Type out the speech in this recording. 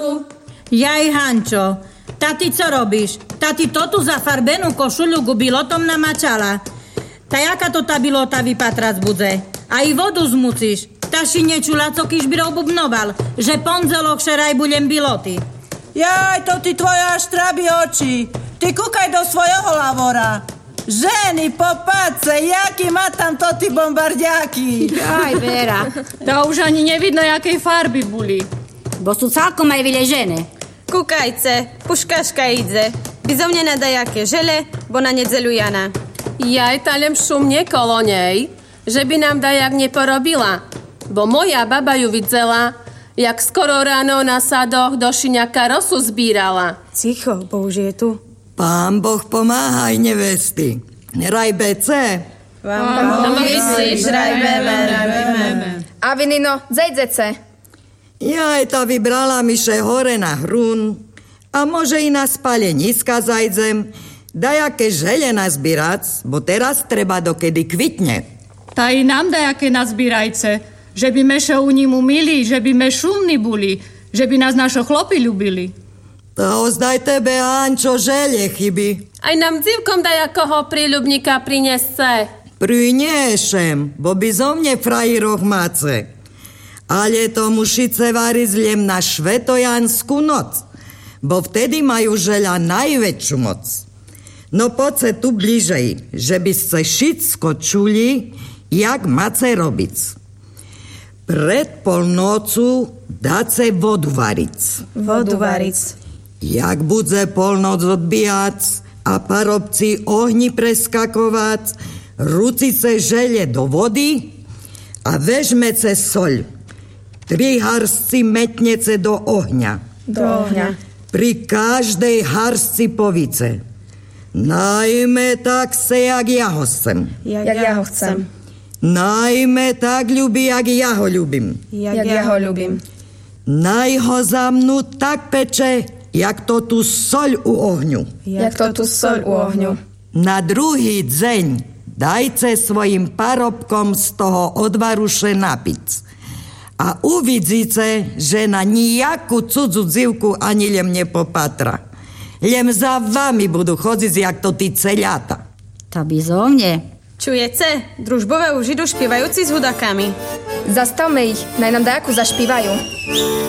lásku. Jaj, Hančo, tati, co robíš? Tati to tu zafarbenú košuľu ku bilotom namačala. Ta jaka to ta bilota vypatrať budze? A i vodu zmucíš. Taši nečula, co kižbirov bubnoval, že ponzelok šeraj budem biloty. Jaj, to ty tvoja štrábi oči. Ty kúkaj do svojho lavora. Ženy, popáce, jaký má tam to ty bombardiaky. Aj, Vera. To už ani nevidno, jakej farby boli. Bo sú celkom aj vyležené. Kukajce, puškaška ide. Bizovne na dajaké žele, bo na nedzeľu Jana. Jaj, talem šumne kolo nej, že by nám dajak neporobila. Bo moja baba ju videla, jak skoro ráno na sadoch do šiňaka rosu zbírala. Ticho, bo už je tu. Pán Boh pomáhaj, nevesty. Raj bece. Vám myslíš, rajbeme. A vinino, zejdece. Jaj, ta vybrala miše hore na hrún. A môže i na spaleniska zajdem. Dajaké žele nazbírac, bo teraz treba dokedy kvitne. Ta i nám dajaké nazbírajce, že by meše u ním umili, že by me šumní boli, že by nás našo chlopi ľubili. To ozdaj tebe, Ančo, žele chyby. Aj nám dzivkom dajakoho príľubníka prinesce. Prinešem, bo by zo mne frajiroch mace. Ale to mušice varizliem na švetojanskú noc, bo vtedy majú žeľa najväčšiu moc. No poďte tu bližej, že by ste všetko čuli, jak mace robic. Pred polnocu dáce vodu varic. Vodu varic. Jak budze polnoc odbíjac a parobci ohni preskakovac, rucice žele do vody a vežmece soľ. 3 harsci metnece do ohňa. Do ohňa. Pri každej harsci povice. Najmä tak se, jak ja ho chcem. Jak ja ho chcem. Najmä tak ľubí, jak ja ho ľubím. Jak ja ho ľubím. Naj ho za mnu tak peče, jak to tu soľ u ohňu. Jak to tu soľ u ohňu. Na druhý deň dajte svojim parobkom z toho odvaruše napic. A uvidíte, že na nijakú cudzú dzivku ani lem nepopatra. Lem za vami budú chodiť, jak to tí celiata. To by zo mne. Čujete? Družbové už idú špívajúci s hudakami. Zastavme ich, naj nám dajaku zašpívajú.